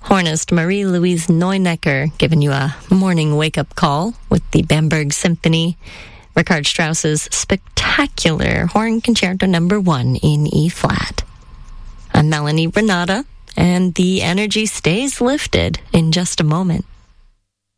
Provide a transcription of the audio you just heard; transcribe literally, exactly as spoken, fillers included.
Hornist Marie-Louise Neunecker giving you a morning wake-up call with the Bamberg Symphony, Richard Strauss's spectacular Horn Concerto Number One in E-flat. I'm Melanie Renata, and the energy stays lifted in just a moment.